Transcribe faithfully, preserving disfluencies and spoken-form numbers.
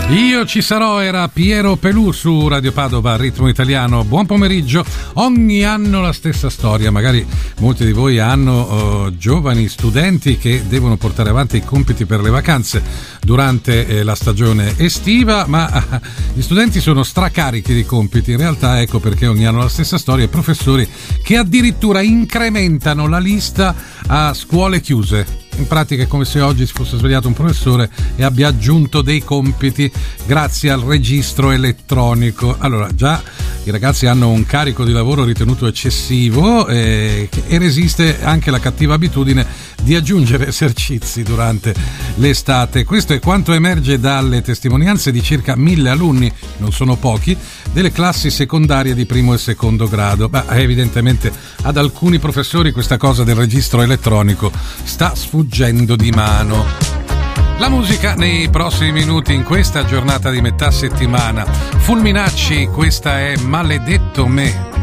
Io ci sarò, era Piero Pelù su Radio Padova, Ritmo Italiano. Buon pomeriggio. Ogni anno la stessa storia. Magari molti di voi hanno uh, giovani studenti che devono portare avanti i compiti per le vacanze durante eh, la stagione estiva, ma uh, gli studenti sono stracarichi di compiti. In realtà ecco perché ogni anno la stessa storia. I professori che addirittura incrementano la lista a scuole chiuse. In pratica è come se oggi si fosse svegliato un professore e abbia aggiunto dei compiti grazie al registro elettronico. Allora, già i ragazzi hanno un carico di lavoro ritenuto eccessivo eh, e resiste anche la cattiva abitudine di aggiungere esercizi durante l'estate. Questo è quanto emerge dalle testimonianze di circa mille alunni, non sono pochi, delle classi secondarie di primo e secondo grado. Ma evidentemente ad alcuni professori questa cosa del registro elettronico sta sfuggendo di mano. La musica nei prossimi minuti in questa giornata di metà settimana. Fulminacci, questa è Maledetto Me.